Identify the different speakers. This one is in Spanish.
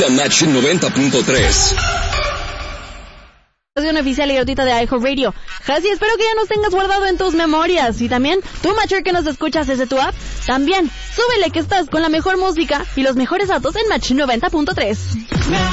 Speaker 1: a Machine 90.3.
Speaker 2: Oficial y gratuita de iHeartRadio. Hasi, espero que ya nos tengas guardado en tus memorias. Y también, tú, Macher, que nos escuchas desde tu app, también, súbele que estás con la mejor música y los mejores datos en Machine 90.3.